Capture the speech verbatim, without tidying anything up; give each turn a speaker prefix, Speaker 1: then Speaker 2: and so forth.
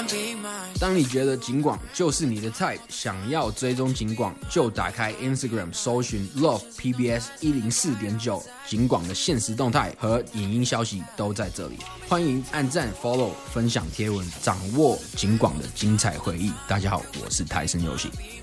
Speaker 1: 当你觉得警广就是你的菜，想要追踪警广，就打开 Instagram 搜寻 Love P B S 一零四点九，警广的限时动态和影音消息都在这里。欢迎按赞 follow 分享贴文，掌握警广的精彩回忆。大家好，我是台森游戏。